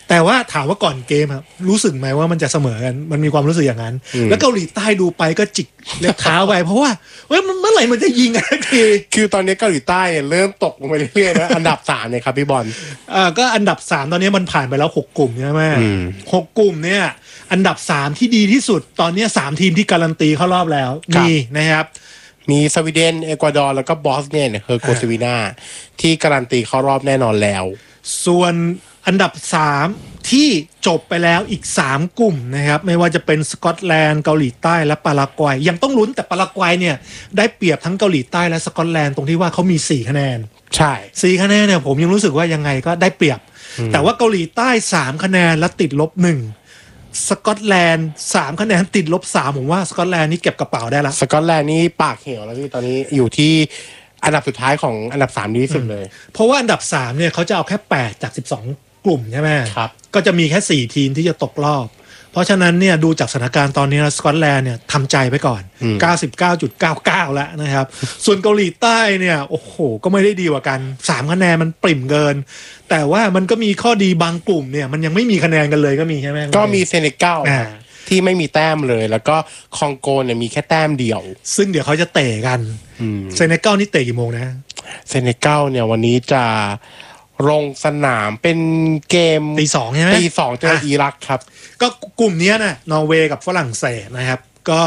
แต่ว่าถามว่าก่อนเกมครับรู้สึกไหมว่ามันจะเสมอกันมันมีความรู้สึกอย่างนั้นแล้วเกาหลีใต้ดูไปก็จิกเล็บเท้าไปเพราะว่ามันเมื่อไหร่มันจะยิงกันทีคือตอนนี้เกาหลีใต้เนี่ยเริ่มตกลงไปเรื่อยๆนะอันดับ3เนี่ยครับพี่บอลก็อันดับ3ตอนนี้มันผ่านไปแล้ว6กลุ่มใช่ไหม6กลุ่มเนี่ยอันดับ3ที่ดีที่สุดตอนนี้3ทีมที่การันตีเข้ารอบแล้วมีนะครับมีสวีเดนเอกวาดอร์แล้วก็บอสเนียเฮอร์โกสวีนาที่การันตีเข้ารอบแน่นอนแล้วส่วนอันดับ3ที่จบไปแล้วอีก3กลุ่มนะครับไม่ว่าจะเป็นสกอตแลนด์เกาหลีใต้และปารากวัยยังต้องลุ้นแต่ปารากวัยเนี่ยได้เปรียบทั้งเกาหลีใต้และสกอตแลนด์ตรงที่ว่าเขามี4คะแนนใช่ 4คะแนนเนี่ยผมยังรู้สึกว่ายังไงก็ได้เปรียบแต่ว่าเกาหลีใต้3คะแนนและติดลบ1สกอตแลนด์3คะแนนติดลบ3ผมว่าสกอตแลนด์นี่เก็บกระเป๋าได้ละสกอตแลนด์นี่ปากเหี่ยวแล้วพี่ตอนนี้อยู่ที่อันดับสุดท้ายของอันดับ3ดีที่สุดเลยเพราะว่าอันดับ3เนี่ยเขาจะเอาแค่8จาก12กลุ่มใช่ไหมครับก็จะมีแค่4ทีมที่จะตกรอบเพราะฉะนั้นเนี่ยดูจากสถานการณ์ตอนนี้สกอตแลนด์เนี่ยทำใจไปก่อน 99.99 แล้วนะครับส่วนเกาหลีใต้เนี่ยโอ้โหก็ไม่ได้ดีกว่ากัน3คะแนนมันปริ่มเกินแต่ว่ามันก็มีข้อดีบางกลุ่มเนี่ยมันยังไม่มีคะแนนกันเลยก็มีใช่ไหมก็มีเซเนกัลที่ไม่มีแต้มเลยแล้วก็คองโกเนี่ยมีแค่แต้มเดียวซึ่งเดี๋ยวเขาจะเตะกันเซเนกัลนี่เตะกี่โมงนะเซเนกัลเนี่ยวันนี้จะลงสนามเป็นเกมตี 2ใช่ไหมตี 2เจออิรักครับก็กลุ่มนี้นะนอร์เวย์กับฝรั่งเศสนะครับก็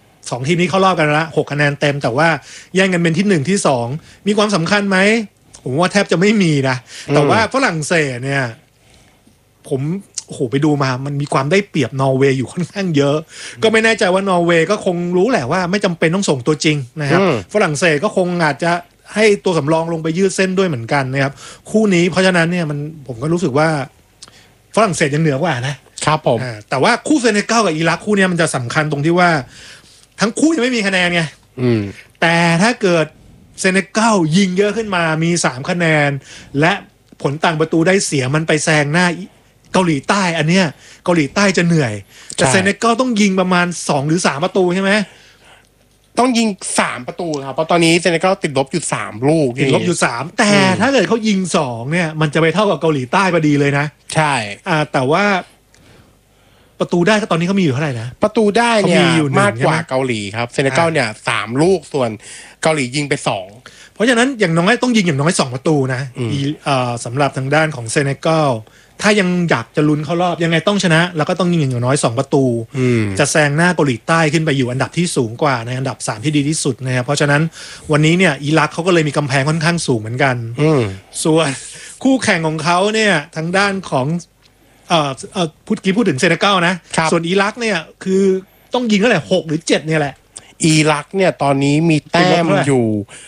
2ทีมนี้เข้ารอบกันแล้ว6คะแนนเต็มแต่ว่าแย่งกันเป็นที่1ที่2มีความสำคัญไหมผมว่าแทบจะไม่มีนะแต่ว่าฝรั่งเศสเนี่ยผมโอ้โหไปดูมามันมีความได้เปรียบนอร์เวย์อยู่ค่อนข้างเยอะก็ไม่แน่ใจว่านอร์เวย์ก็คงรู้แหละว่าไม่จำเป็นต้องส่งตัวจริงนะครับฝรั่งเศสก็คงอาจจะให้ตัวสำรองลงไปยืดเส้นด้วยเหมือนกันนะครับคู่นี้เพราะฉะนั้นเนี่ยผมก็รู้สึกว่าฝรั่งเศสยังเหนือกว่านะครับผมแต่ว่าคู่เซเนกัลกับอิรักคู่นี้มันจะสำคัญตรงที่ว่าทั้งคู่ยังไม่มีคะแนนไงแต่ถ้าเกิดเซเนกัลยิงเยอะขึ้นมามี3คะแนนและผลต่างประตูได้เสียมันไปแซงหน้าเกาหลีใต้อันเนี้ยเกาหลีใต้จะเหนื่อยแต่เซเนกัลต้องยิงประมาณ2หรือ3ประตูใช่ไหมต้องยิง3ประตูครับเพราะตอนนี้เซเนกัลติดลบอยู่3ลูกติดลบอยู่3แต่ถ้าเกิดเขายิง2เนี่ยมันจะไปเท่ากับเกาหลีใต้พอดีเลยนะใช่แต่ว่าประตูได้ก็ตอนนี้เขามีอยู่เท่าไหร่นะประตูได้เนี่ยมากกว่าเกาหลีครับเซเนกัลเนี่ย3ลูกส่วนเกาหลียิงไป2 เพราะฉะนั้นอย่างน้อยต้องยิงอย่างน้อย2ประตูนะสำหรับทางด้านของเซเนกัลถ้ายังอยากจะลุ้นเข้ารอบยังไงต้องชนะแล้วก็ต้องยิงอย่างน้อย2ประตูจะแซงหน้าเกาหลีใต้ขึ้นไปอยู่อันดับที่สูงกว่าในอันดับ3ที่ดีที่สุดนะครับเพราะฉะนั้นวันนี้เนี่ยอิรักเขาก็เลยมีกำแพงค่อนข้างสูงเหมือนกันส่วนคู่แข่งของเขาเนี่ยทางด้านของพูดถึงเซเนกัลนะส่วนอิรักเนี่ยคือต้องยิงเท่าไหร่6หรือ7เนี่ยแหละอิรักเนี่ยตอนนี้มีแต้มอยู่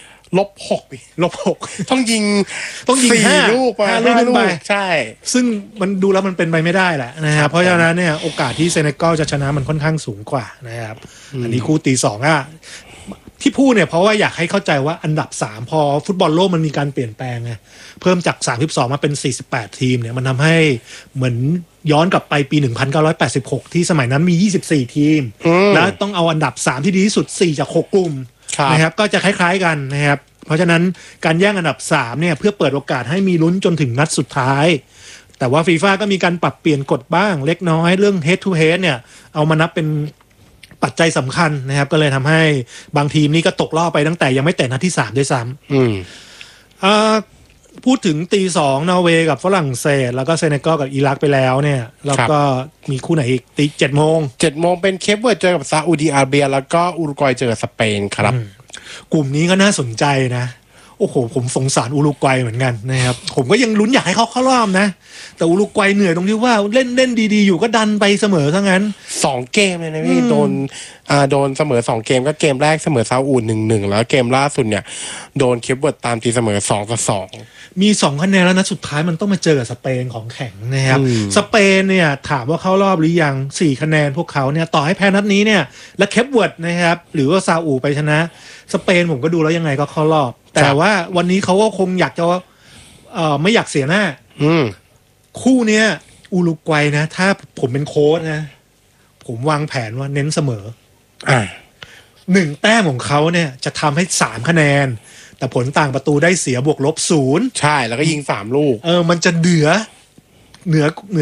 -6 ต้องยิง4ลูกไปใช่ซึ่งมันดูแล้วมันเป็นไปไม่ได้แหละนะครับเพราะฉะนั้นเนี่ยโอกาสที่เซเนกัลจะชนะมันค่อนข้างสูงกว่านะครับอันนี้คู่ตี2ที่พูดเนี่ยเพราะว่าอยากให้เข้าใจว่าอันดับ3พอฟุตบอลโลกมันมีการเปลี่ยนแปลงไงเพิ่มจาก32มาเป็น48ทีมเนี่ยมันทำให้เหมือนย้อนกลับไปปี1986ที่สมัยนั้นมี24ทีมแล้วต้องเอาอันดับ3ที่ดีที่สุด4จาก6กลุ่มนะครับก็จะคล้ายๆกันนะครับเพราะฉะนั้นการแย่งอันดับ3เนี่ยเพื่อเปิดโอกาสให้มีลุ้นจนถึงนัดสุดท้ายแต่ว่าฟีฟ่าก็มีการปรับเปลี่ยนกฎบ้างเล็กน้อยเรื่อง head to head เนี่ยเอามานับเป็นปัจจัยสำคัญนะครับก็เลยทำให้บางทีมนี่ก็ตกรอบไปตั้งแต่ยังไม่แตะนัดที่3ด้วยซ้ำพูดถึงตี2นอร์เวย์กับฝรั่งเศสแล้วก็เซเนกัลกับอิรักไปแล้วเนี่ยแล้วก็มีคู่ไหนอีกตี7 โมงเป็นเคปเวิร์ดเจอกับซาอุดิอาระเบียแล้วก็อุรุกวัยเจอกับสเปนครับกลุ่มนี้ก็น่าสนใจนะโอ้โหผมสงสารอุรุกวัยเหมือนกันนะครับผมก็ยังลุ้นอยากให้เขาเข้ารอบนะแต่อุรุกวัยเหนื่อยตรงที่ว่าเล่นดีๆอยู่ก็ดันไปเสมอซะงั้น 2เกมเลยนะพี่โดนเสมอ2เกมก็เกมแรกเสมอซาอุด 1-1 แล้วเกมล่าสุดเนี่ยโดนเคปเวิร์ดตามตีเสมอ2-2 มี2คะแนนแล้วนะสุดท้ายมันต้องมาเจอกับสเปนของแข็งนะครับสเปนเนี่ยถามว่าเข้ารอบหรือยัง4คะแนนพวกเขาเนี่ยต่อให้แพ้นัดนี้เนี่ยและเคปเวิร์ดนะครับหรือว่าซาอุไปชนะสเปนผมก็ดูแล้วยังไงก็เข้ารอบแต่ว่าวันนี้เขาก็คงอยากจะไม่อยากเสียหน้าคู่เนี้ยอุรุกวัยนะถ้าผมเป็นโค้ชนะผมวางแผนว่าเน้นเสมอ1แต้มของเขาเนี่ยจะทำให้3คะแนนแต่ผลต่างประตูได้เสียบวกลบ0 ใช่แล้วก็ยิง3ลูกมันจะเหนือ